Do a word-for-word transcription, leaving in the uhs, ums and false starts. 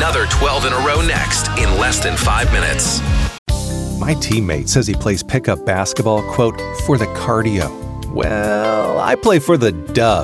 Another twelve in a row next in less than five minutes. My teammate says he plays pickup basketball, quote, for the cardio. Well, I play for the dub.